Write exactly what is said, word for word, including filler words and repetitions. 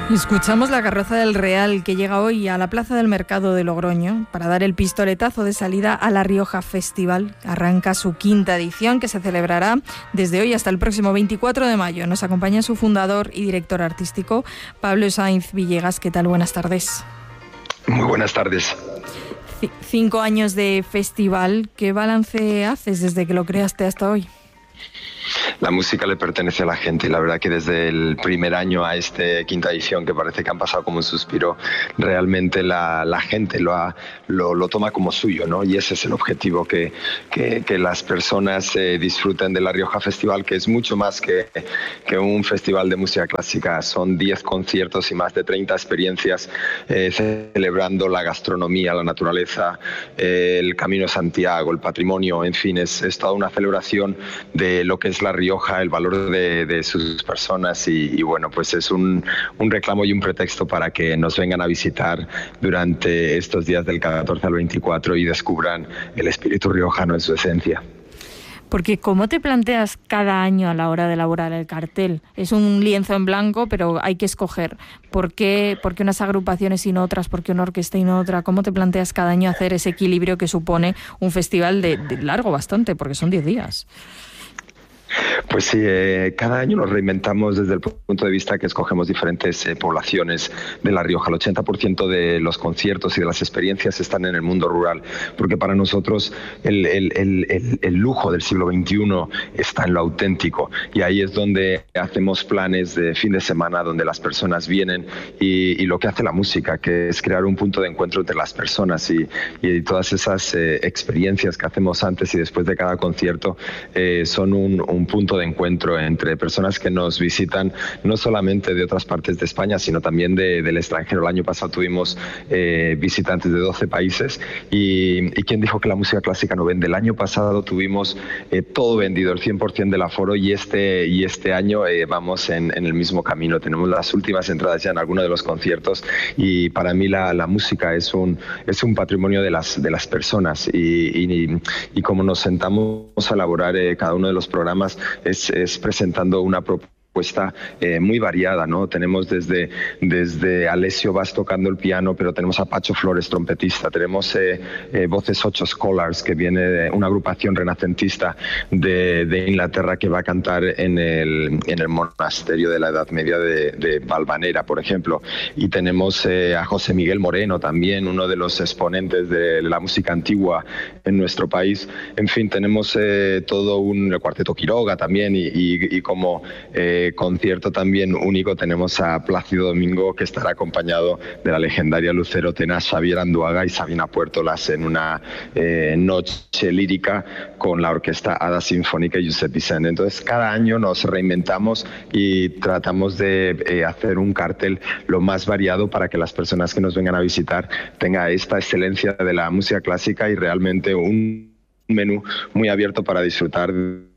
Escuchamos La Carroza del Real, que llega hoy a la Plaza del Mercado de Logroño para dar el pistoletazo de salida a La Rioja Festival. Arranca su quinta edición, que se celebrará desde hoy hasta el próximo veinticuatro de mayo. Nos acompaña su fundador y director artístico, Pablo Sainz Villegas. ¿Qué tal? Buenas tardes. Muy buenas tardes. C- cinco años de festival. ¿Qué balance haces desde que lo creaste hasta hoy? La música le pertenece a la gente y la verdad que desde el primer año a esta quinta edición, que parece que han pasado como un suspiro, realmente la, la gente lo, ha, lo, lo toma como suyo, ¿no? Y ese es el objetivo, que, que, que las personas eh, disfruten de La Rioja Festival, que es mucho más que, que un festival de música clásica. Son diez conciertos y más de treinta experiencias eh, celebrando la gastronomía, la naturaleza, eh, el Camino de Santiago, el patrimonio, en fin, es, es toda una celebración de lo que es La Rioja, el valor de, de sus personas y, y bueno, pues es un, un reclamo y un pretexto para que nos vengan a visitar durante estos días del catorce al veinticuatro y descubran el espíritu riojano en su esencia. Porque ¿cómo te planteas cada año a la hora de elaborar el cartel? Es un lienzo en blanco, pero hay que escoger. ¿Por qué, por qué unas agrupaciones y no otras? ¿Por qué una orquesta y no otra? ¿Cómo te planteas cada año hacer ese equilibrio que supone un festival de, de largo bastante? Porque son diez días. Pues sí, eh, cada año nos reinventamos desde el punto de vista que escogemos diferentes eh, poblaciones de La Rioja. El ochenta por ciento de los conciertos y de las experiencias están en el mundo rural, porque para nosotros el, el, el, el, el lujo del siglo veintiuno está en lo auténtico, y ahí es donde hacemos planes de fin de semana donde las personas vienen y, y lo que hace la música, que es crear un punto de encuentro entre las personas, y, y todas esas eh, experiencias que hacemos antes y después de cada concierto eh, son un, un punto de encuentro entre personas que nos visitan no solamente de otras partes de España, sino también de, del extranjero. El año pasado tuvimos eh, visitantes de doce países y, y ¿quién dijo que la música clásica no vende? El año pasado tuvimos eh, todo vendido, el cien por ciento del aforo, y este, y este año eh, vamos en, en el mismo camino. Tenemos las últimas entradas ya en algunos de los conciertos y para mí la, la música es un, es un patrimonio de las, de las personas y, y, y como nos sentamos a elaborar eh, cada uno de los programas Es, es presentando una propuesta eh, muy variada, ¿no? Tenemos desde, desde Alessio Bas tocando el piano, pero tenemos a Pacho Flores, trompetista, tenemos eh, eh, Voces Ocho Scholars, que viene de una agrupación renacentista de, de Inglaterra que va a cantar en el, en el monasterio de la Edad Media de, de Valvanera, por ejemplo. Y tenemos eh, a José Miguel Moreno también, uno de los exponentes de la música antigua en nuestro país. En fin, tenemos eh, todo un el Cuarteto Quiroga también y, y, y como eh, concierto también único tenemos a Plácido Domingo, que estará acompañado de la legendaria lucero tenaz Xavier Anduaga y Sabina Puertolas en una eh, noche lírica con la orquesta Hada Sinfónica y Josep Vicent. Entonces cada año nos reinventamos y tratamos de eh, hacer un cartel lo más variado para que las personas que nos vengan a visitar tengan esta excelencia de la música clásica y realmente un menú muy abierto para disfrutar